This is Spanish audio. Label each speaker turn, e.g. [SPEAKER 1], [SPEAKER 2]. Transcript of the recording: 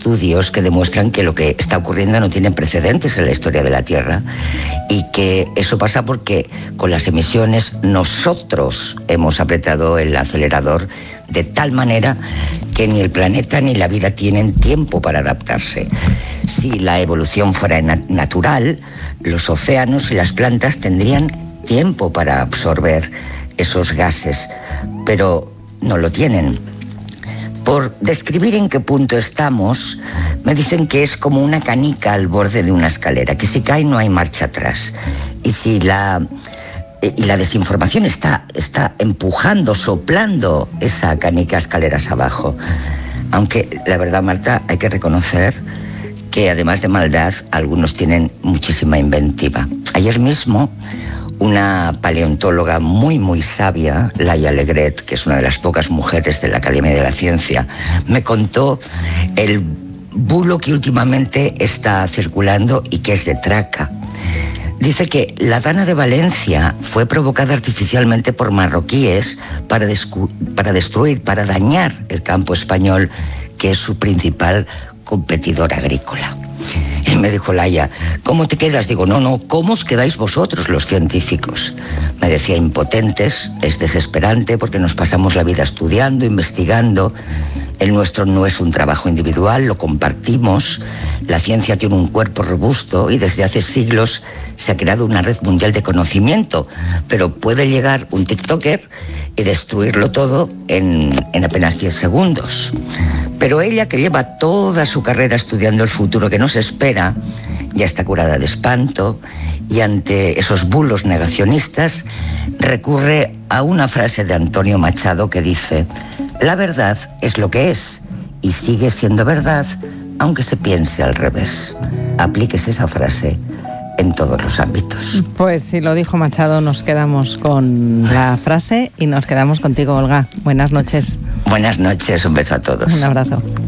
[SPEAKER 1] estudios que demuestran que lo que está ocurriendo no tiene precedentes en la historia de la Tierra y que eso pasa porque con las emisiones nosotros hemos apretado el acelerador de tal manera que ni el planeta ni la vida tienen tiempo para adaptarse. Si la evolución fuera natural, los océanos y las plantas tendrían tiempo para absorber esos gases, pero no lo tienen. Por describir en qué punto estamos, me dicen que es como una canica al borde de una escalera, que si cae no hay marcha atrás. Y la desinformación está empujando, soplando esa canica escaleras abajo. Aunque la verdad, Marta, hay que reconocer que además de maldad, algunos tienen muchísima inventiva. Ayer mismo, una paleontóloga muy, muy sabia, Laia Legret, que es una de las pocas mujeres de la Academia de la Ciencia, me contó el bulo que últimamente está circulando y que es de traca. Dice que la Dana de Valencia fue provocada artificialmente por marroquíes para destruir, para dañar el campo español, que es su principal competidor agrícola. Y me dijo Laia, ¿cómo te quedas? Digo, no, ¿cómo os quedáis vosotros, los científicos? Me decía, impotentes, es desesperante porque nos pasamos la vida estudiando, investigando. El nuestro no es un trabajo individual, lo compartimos. La ciencia tiene un cuerpo robusto y desde hace siglos se ha creado una red mundial de conocimiento, pero puede llegar un TikToker y destruirlo todo en apenas 10 segundos. Pero ella, que lleva toda su carrera estudiando el futuro que nos espera, ya está curada de espanto y ante esos bulos negacionistas recurre a una frase de Antonio Machado que dice: la verdad es lo que es y sigue siendo verdad aunque se piense al revés. Aplíquese esa frase en todos los ámbitos.
[SPEAKER 2] Pues si lo dijo Machado, nos quedamos con la frase y nos quedamos contigo, Olga. Buenas noches.
[SPEAKER 1] Buenas noches, un beso a todos.
[SPEAKER 2] Un abrazo.